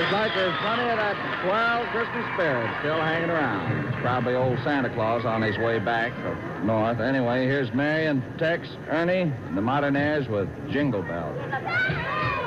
Looks like there's plenty of that wild Christmas spirit still hanging around. It's probably old Santa Claus on his way back from north. Anyway, here's Mary and Tex, Ernie, and the Modernaires with Jingle Bells.